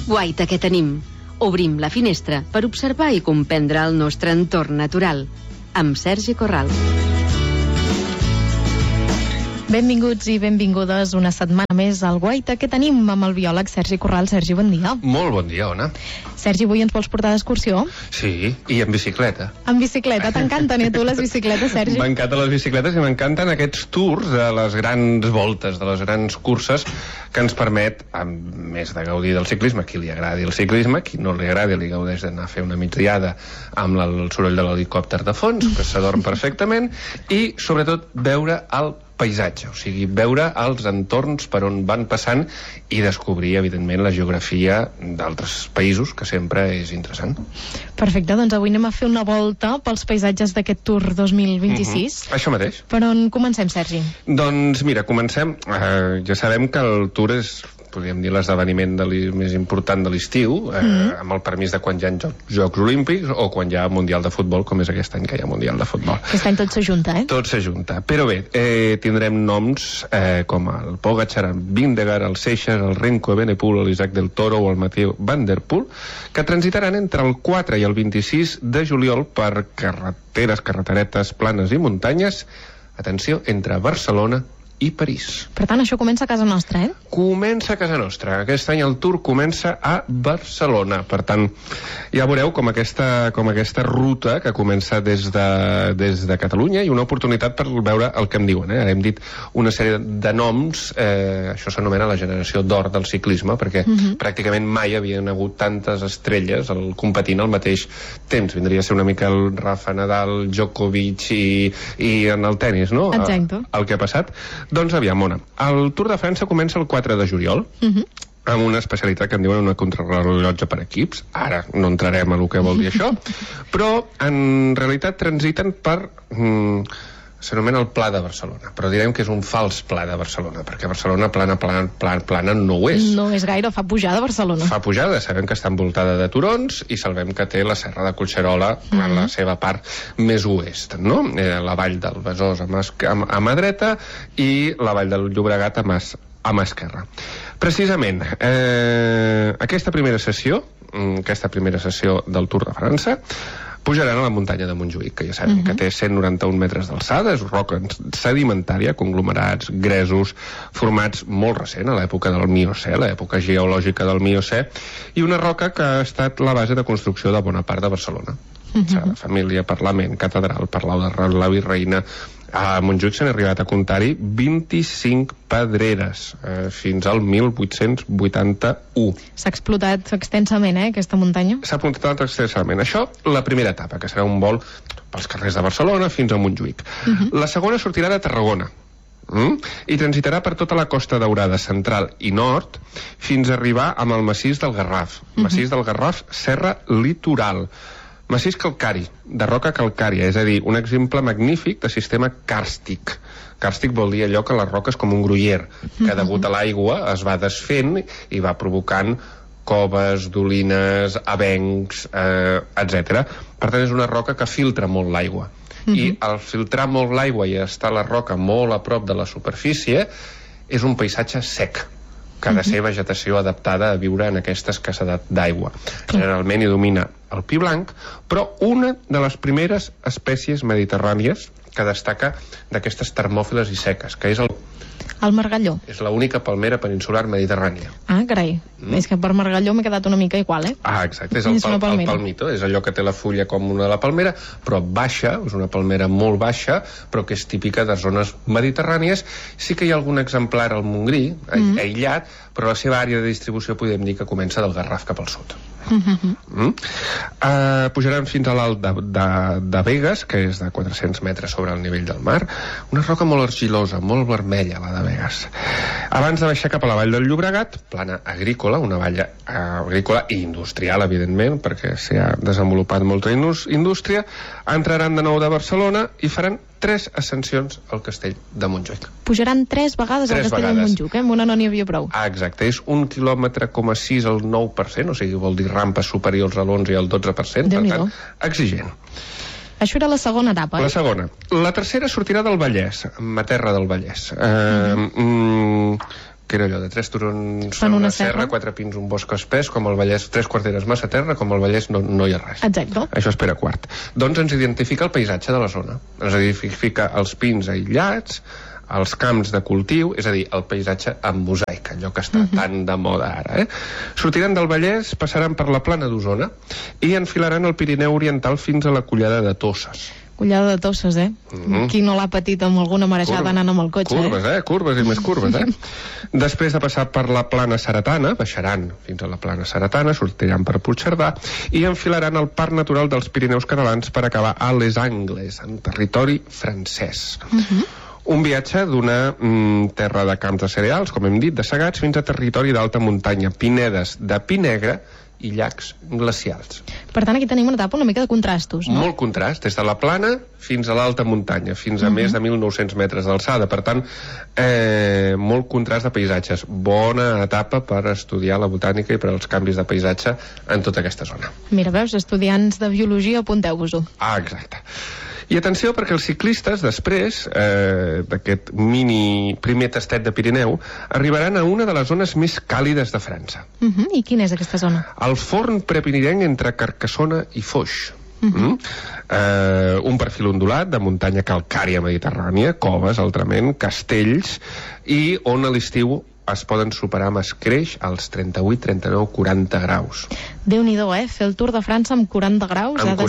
Guaita que tenim. Obrim la finestra per observar i comprendre el nostre entorn natural. Amb Sergi Corral. Benvinguts i benvingudes una setmana més al Guaita que tenim amb el biòleg Sergi Corral. Sergi, bon dia. Molt bon dia, Ona. Sergi, avui ens vols portar d'excursió? Sí, i en bicicleta. En bicicleta, t'encanten, tu, les bicicletes, Sergi? M'encanten les bicicletes i m'encanten aquests tours de les grans voltes, de les grans curses que ens permet, a més de gaudir del ciclisme, qui li agradi el ciclisme, qui no li agradi li gaudeix d'anar a fer una migdiada amb el soroll de l'helicòpter de fons, que s'adorm perfectament, i sobretot veure el paisatge, o sigui, veure els entorns per on van passant i descobrir, evidentment, la geografia d'altres països, que sempre és interessant. Perfecte, doncs avui anem a fer una volta pels paisatges d'aquest Tour 2026. Això mateix. Per on comencem, Sergi? Doncs mira, comencem. Ja sabem que el Tour és, podríem dir, l'esdeveniment més important de l'estiu, amb el permís de quan hi ha Jocs Olímpics o quan hi ha Mundial de Futbol, com és aquest any que hi ha Mundial de Futbol. Aquest any tot s'ajunta, Tot s'ajunta. Però bé, tindrem noms com el Pogačar, el Vingegaard, el Seixas, el Renko Evenepoel, l'Isaac del Toro o el Mathieu Van Der Poel, que transitaran entre el 4 i el 26 de juliol per carreteretes planes i muntanyes, atenció, entre Barcelona i París. Per tant, això comença a casa nostra, Comença a casa nostra. Aquest any el Tour comença a Barcelona. Per tant, ja veureu com aquesta ruta que comença des de Catalunya i una oportunitat per veure el que em diuen. Ara hem dit una sèrie de noms, això s'anomena la generació d'or del ciclisme, perquè pràcticament mai havien hagut tantes estrelles competint al mateix temps. Vindria a ser una mica el Rafa Nadal, Djokovic i en el tennis, no? Exacte. El que ha passat. Doncs aviam, Mona. El Tour de França comença el 4 de juliol, amb una especialitat que en diuen una contrarrellotge per equips. Ara no entrarem a el que vol dir això, però en realitat transiten per... s'anomena el Pla de Barcelona, però direm que és un fals Pla de Barcelona, perquè Barcelona plana no ho és. No és gaire, fa pujada a Barcelona. Fa pujada, sabem que està envoltada de turons i sabem que té la serra de Collserola en la seva part més oest, no? La vall del Besòs a mà dreta i la vall del Llobregat a mà esquerra. Precisament, aquesta primera sessió del Tour de França pujaran a la muntanya de Montjuïc, que ja sabem que té 191 metres d'alçada, és roca sedimentària, conglomerats, gresos, formats molt recent, a l'època del Miocè, l'època geològica del Miocè, i una roca que ha estat la base de construcció de bona part de Barcelona. Sagrada Família, Parlament, Catedral, Palau de la Virreina. A Montjuïc s'han arribat a comptar-hi 25 pedreres fins al 1881. S'ha explotat extensament, aquesta muntanya? S'ha explotat extensament. Això, la primera etapa, que serà un vol pels carrers de Barcelona fins a Montjuïc. La segona sortirà de Tarragona i transitarà per tota la Costa Daurada central i nord fins a arribar amb el massís del Garraf. Massís del Garraf, serra litoral. Massís calcari, de roca calcària, és a dir, un exemple magnífic de sistema càrstic. Càrstic vol dir allò que les roques com un gruyer, que degut a l'aigua es va desfent i va provocant coves, dolines, avencs, etc. Per tant, és una roca que filtra molt l'aigua. I al filtrar molt l'aigua i estar la roca molt a prop de la superfície, és un paisatge sec, que ha de ser vegetació adaptada a viure en aquesta escassedat d'aigua. Generalment hi domina el pi blanc, però una de les primeres espècies mediterrànies que destaca d'aquestes termòfiles i seques, que és el margalló. És l'única palmera peninsular mediterrània. Ah, carai. És que per margalló m'he quedat una mica igual, exacte, és el palmito, és allò que té la fulla com una de la palmera, però baixa, és una palmera molt baixa, però que és típica de zones mediterrànies. Sí que hi ha algun exemplar al Montgrí, aïllat, però la seva àrea de distribució podem dir que comença del Garraf cap al sud. Pujaran fins a l'alt de Begues, que és de 400 metres sobre el nivell del mar, una roca molt argilosa, molt vermella, la de Begues. Abans de baixar cap a la vall del Llobregat, plana agrícola, una vall agrícola i industrial, evidentment, perquè s'hi ha desenvolupat molta indústria, entraran de nou de Barcelona i faran 3 ascensions al castell de Montjuïc. Pujaran 3 vegades al castell de Montjuïc, amb una no n'hi havia prou. Exacte, és 1,6 quilòmetre al 9%, o sigui, vol dir rampes superiors a l'11 i al 12%, per tant, exigent. Això era la segona etapa. La segona. La tercera sortirà del Vallès, ma terra del Vallès. que era allò de 3 turons fan una serra, 4 pins, un bosc espès, com el Vallès, 3 quarteres massa terra, com el Vallès no hi ha res. Exacte. Això és Pere IV. Doncs ens identifica el paisatge de la zona. Ens identifica els pins aïllats, els camps de cultiu, és a dir, el paisatge en mosaic, allò que està tan de moda ara. Sortiran del Vallès, passaran per la plana d'Osona i enfilaran el Pirineu Oriental fins a la Collada de Tosses. Collada de Tosses, Qui no l'ha patit amb alguna marejada anant amb el cotxe, Curves, curves i més curves, Després de passar per la plana Saretana, baixaran fins a la plana Saretana, sortiran per Puigcerdà i enfilaran el Parc Natural dels Pirineus Catalans per acabar a Les Angles, en territori francès. Un viatge d'una terra de camps de cereals, com hem dit, de segats, fins a territori d'alta muntanya, pinedes de pi negre i llacs glacials. Per tant, aquí tenim una etapa una mica de contrastos, no? Molt contrast, des de la plana fins a l'alta muntanya, fins a més de 1.900 metres d'alçada. Per tant, molt contrast de paisatges. Bona etapa per estudiar la botànica i per als canvis de paisatge en tota aquesta zona. Mira, veus, estudiants de biologia, apunteu-vos-ho. Exacte. I atenció, perquè els ciclistes, després d'aquest mini primer tastet de Pirineu, arribaran a una de les zones més càlides de França. I quina és aquesta zona? El forn prepirinenc entre Carcassona i Foix. Un perfil ondulat de muntanya calcària mediterrània, coves, altrament, castells, i on a l'estiu es poden superar amb escreix als 38, 39, 40 graus. Déu-n'hi-do, Fer el Tour de França amb 40 graus ha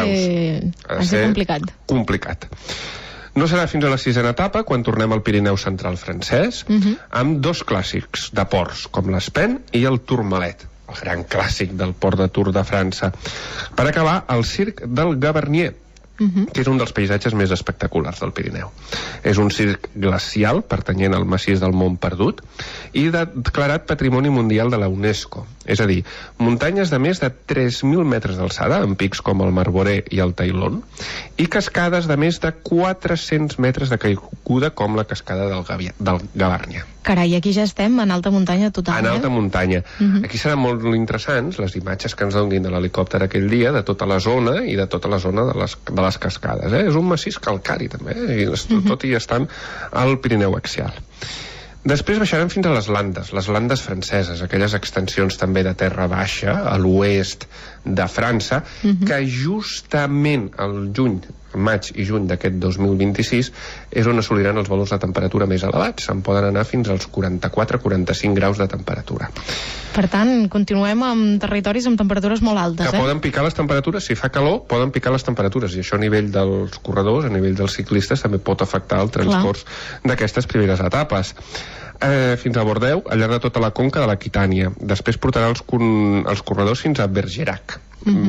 de ser complicat. Complicat. No serà fins a la 6a etapa, quan tornem al Pirineu central francès, amb 2 clàssics de ports, com l'Espen i el Tourmalet, el gran clàssic del port de Tour de França. Per acabar, el circ del Gavarnier, que és un dels paisatges més espectaculars del Pirineu. És un circ glacial pertanyent al massís del Mont Perdut i declarat Patrimoni Mundial de la UNESCO. És a dir, muntanyes de més de 3.000 metres d'alçada, amb pics com el Marboré i el Tailón, i cascades de més de 400 metres de caiguda, com la cascada del Gavarnia. Carai, aquí ja estem en alta muntanya total, En alta muntanya. Aquí seran molt interessants les imatges que ens donin de l'helicòpter aquell dia, de tota la zona i de tota la zona de les cascades. És un massís calcari, també, tot i estan al Pirineu axial. Després baixaran fins a les Landes franceses, aquelles extensions també de terra baixa, a l'oest de França, que justament al maig i juny d'aquest 2026 és on assoliran els valors de temperatura més elevats. Se'n poden anar fins als 44-45 graus de temperatura. Per tant, continuem amb territoris amb temperatures molt altes. Que poden picar les temperatures, si fa calor, poden picar les temperatures, i això a nivell dels corredors, a nivell dels ciclistes, també pot afectar el transcurs d'aquestes primeres etapes. Fins a Bordeus, al llarg de tota la conca de l'Aquitània. Després portarà els corredors fins a Bergerac,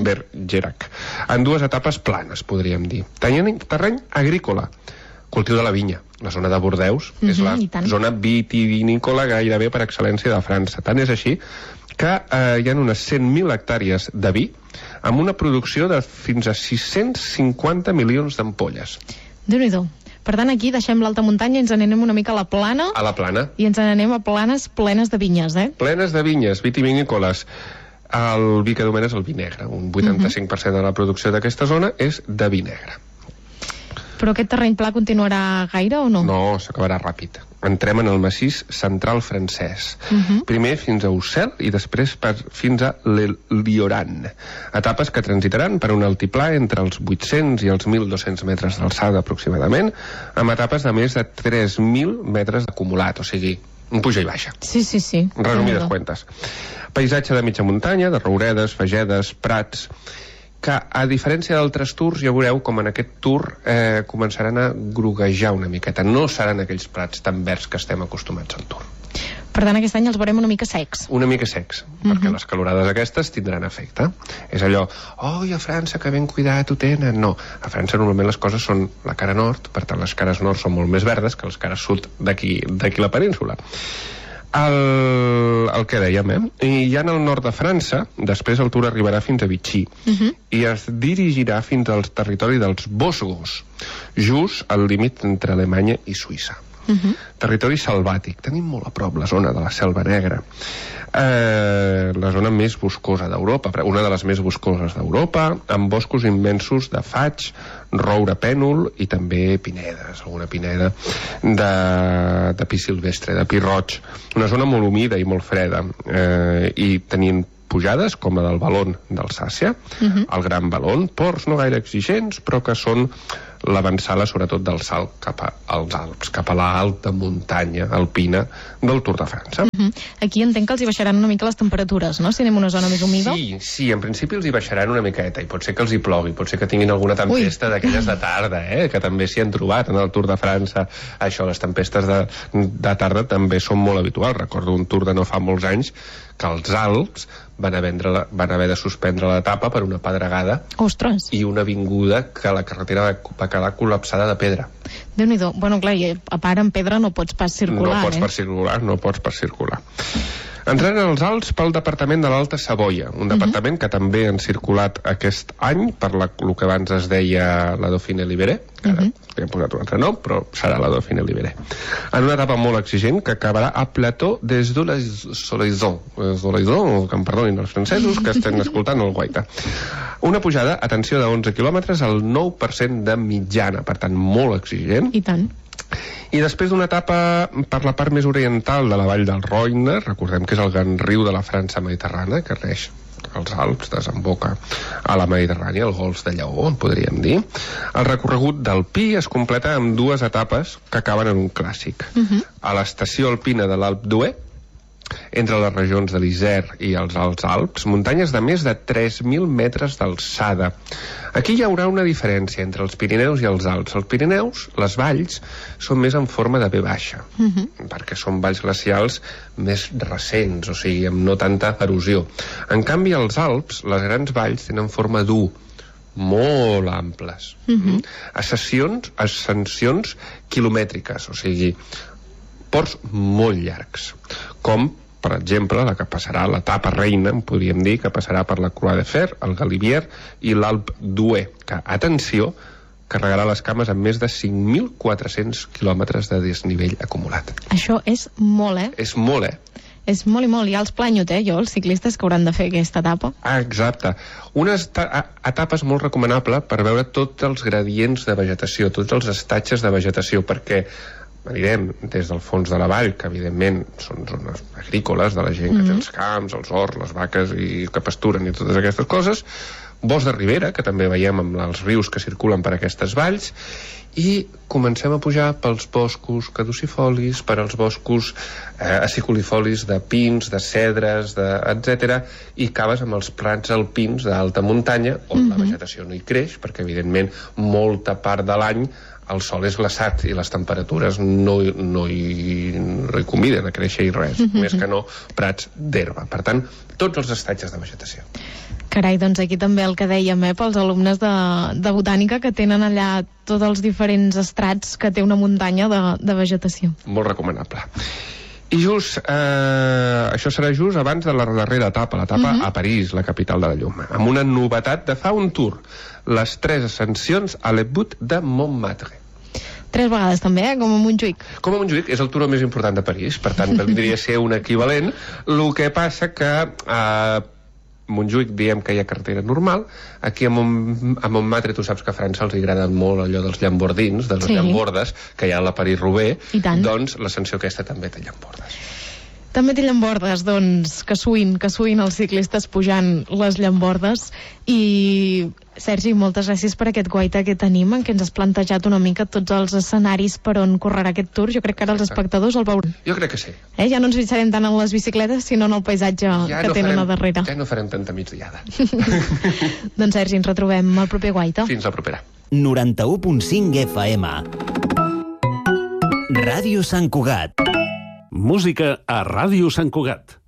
en 2 etapes planes, podríem dir. Terreny agrícola, cultiu de la vinya. La zona de Bordeus és la zona vitivinícola gairebé per excel·lència de França. Tant és així que hi ha unes 100.000 hectàrees de vi amb una producció de fins a 650 milions d'ampolles. Déu-n'hi-do. Per tant, aquí deixem l'alta muntanya i ens n'anem una mica a la plana. A la plana. I ens n'anem a planes plenes de vinyes, Plenes de vinyes, vitivinícoles. El vi que domina és el vi negre. Un 85% de la producció d'aquesta zona és de vi negre. Però aquest terreny pla continuarà gaire o no? No, s'acabarà ràpid. Entrem en el massís central francès. Primer fins a Ussel i després fins a Lioran. Etapes que transitaran per un altiplà entre els 800 i els 1.200 metres d'alçada aproximadament, amb etapes de més de 3.000 metres acumulat, o sigui, un puja i baixa. Sí. Resumides cuentes. Paisatge de mitja muntanya, de rouredes, fagedes, prats, que a diferència d'altres tours ja veureu com en aquest tour començaran a groguejar una miqueta. No seran aquells prats tan verds que estem acostumats al tour. Per tant, aquest any els veurem una mica secs. Una mica secs, perquè les calorades aquestes tindran efecte. És allò, a França que ben cuidat ho tenen. No, a França normalment les coses són la cara nord, per tant les cares nord són molt més verdes que les cares sud d'aquí la península. El que dèiem, I ja en el nord de França, després el tour arribarà fins a Vichy i es dirigirà fins al territori dels Vosgos, just al límit entre Alemanya i Suïssa. Territori selvàtic. Tenim molt a prop la zona de la Selva Negra. La zona més boscosa d'Europa, una de les més boscoses d'Europa, amb boscos immensos de faig, roure pènol i també pinedes, alguna pineda de pi silvestre, de pi roig. Una zona molt humida i molt freda, i tenint pujades com la del Valon d'Alsàcia, el Gran Valon, ports no gaire exigents, però que són l'avançada sobretot del salt cap als Alps, cap a l'alta muntanya alpina del Tour de França. Aquí entenc que els hi baixaran una mica les temperatures, no?, si anem a una zona més humida. Sí, en principi els hi baixaran una miqueta, i pot ser que els hi plogui, pot ser que tinguin alguna tempesta d'aquelles de tarda, que també s'hi han trobat en el Tour de França. Això, les tempestes de tarda també són molt habituals. Recordo un Tour de no fa molts anys que els Alps van haver de suspendre l'etapa per una pedregada. Ostres! I una avinguda que la carretera va quedar col·lapsada de pedra. Déu-n'hi-do. Bueno, clar, i a part en pedra no pots pas circular, No pots pas circular. Entrant als Alps pel departament de l'Alta Savoia, un departament que també han circulat aquest any per el que abans es deia la Dauphiné Libéré, que ara li han posat un altre nom, però serà la Dauphiné Libéré. En una etapa molt exigent que acabarà a Plateau des de la Solaison, que em perdonin els francesos que estan escoltant el guaita. Una pujada, atenció, de 11 quilòmetres al 9% de mitjana, per tant, molt exigent. I tant. I després d'una etapa per la part més oriental de la vall del Roine, recordem que és el gran riu de la França mediterrània, que reix els Alps, desemboca a la Mediterrània, el Golf de Lleó, en podríem dir. El recorregut del Pi es completa amb dues etapes que acaben en un clàssic. A l'estació alpina de l'Alpe d'Huez, entre les regions de l'Isère i els Alts Alps, muntanyes de més de 3.000 metres d'alçada. Aquí hi haurà una diferència entre els Pirineus i els Alps. Els Pirineus, les valls, són més en forma de V baixa, perquè són valls glacials més recents, o sigui, amb no tanta erosió. En canvi, als Alps, les grans valls tenen forma d'U, molt amples, ascensions quilomètriques, o sigui, ports molt llargs, com, per exemple, la que passarà l'etapa reina, en podríem dir, que passarà per la Croix de Fer, el Galibier i l'Alpe d'Huez, que, atenció, carregarà les cames amb més de 5.400 quilòmetres de desnivell acumulat. Això és molt, És molt, És molt i molt. Hi ha els Planyot, els ciclistes que hauran de fer aquesta etapa. Exacte. Una etapa és molt recomanable per veure tots els gradients de vegetació, tots els estatges de vegetació, perquè anirem des del fons de la vall, que evidentment són zones agrícoles de la gent que té els camps, els horts, les vaques i que pasturen i totes aquestes coses, bosc de ribera, que també veiem amb els rius que circulen per aquestes valls, i comencem a pujar pels boscos caducifolis, per als boscos acicolifolis de pins, de cedres, etc., i acabes amb els prats alpins d'alta muntanya, on la vegetació no hi creix, perquè evidentment molta part de l'any el sol és glaçat i les temperatures no hi conviden a créixer i res, més que no prats d'herba. Per tant, tots els estatges de vegetació. Carai, doncs aquí també el que dèiem, pels alumnes de botànica que tenen allà tots els diferents estrats que té una muntanya de vegetació. Molt recomanable. I això serà just abans de la darrera etapa, l'etapa a París, la capital de la llum, amb una novetat de fa un tour, les 3 ascensions a Les Buttes de Montmartre. 3 vegades també, com a Montjuïc. Com a Montjuïc, és el turó més important de París, per tant, vindria a ser un equivalent. El que passa que a Montjuïc diem que hi ha carretera normal, aquí a Montmartre tu saps que a França els agrada molt allò dels llambordins, de les llambordes, que hi ha a la París-Roubaix, doncs l'ascensió aquesta també té llambordes. També té llambordes, doncs, que suïn els ciclistes pujant les llambordes. I, Sergi, moltes gràcies per aquest guaita que tenim, en què ens has plantejat una mica tots els escenaris per on correrà aquest tour. Jo crec que ara els espectadors el veuran. Jo crec que sí. Ja no ens fixarem tant en les bicicletes, sinó en el paisatge que tenen a darrere. Ja no farem tanta migdiada. Doncs, Sergi, ens retrobem al proper guaita. Fins la propera. 91.5 FM. Ràdio Sant Cugat. Música a Ràdio Sant Cugat.